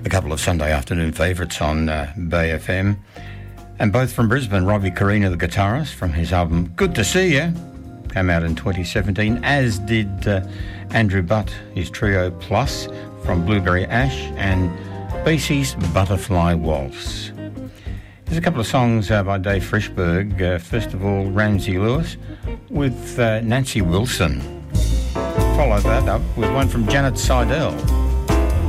a couple of Sunday afternoon favourites on Bay FM. And both from Brisbane, Robbie Corina, the guitarist, from his album Good to See Ya, came out in 2017, as did Andrew Butt, his Trio Plus from Blueberry Ash, and Basie's Butterfly Waltz. There's a couple of songs by Dave Frischberg. First of all, Ramsey Lewis with Nancy Wilson. Follow that up with one from Janet Seidel.